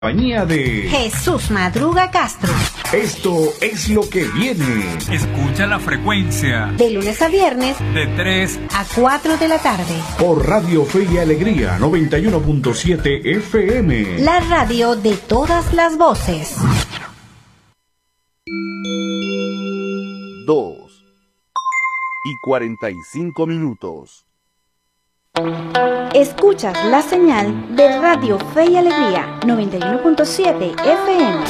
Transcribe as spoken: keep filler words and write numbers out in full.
Compañía de Jesús Madruga Castro. Esto es lo que viene. Escucha la frecuencia De lunes a viernes de tres a cuatro de la tarde Por Radio Fe y Alegría noventa y uno punto siete F M. La radio de todas las voces. Dos y cuarenta y cinco minutos. Escuchas la señal de Radio Fe y Alegría noventa y uno punto siete F M.